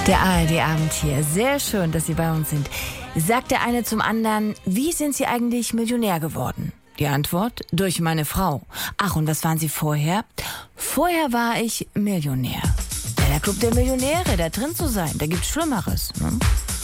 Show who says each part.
Speaker 1: Der ARD-Abend hier. Sehr schön, dass Sie bei uns sind. Sagt der eine zum anderen, wie sind Sie eigentlich Millionär geworden? Die Antwort, durch meine Frau. Ach, und was waren Sie vorher? Vorher war ich Millionär. Ja, der Club der Millionäre, da drin zu sein, da gibt's Schlimmeres. Ne?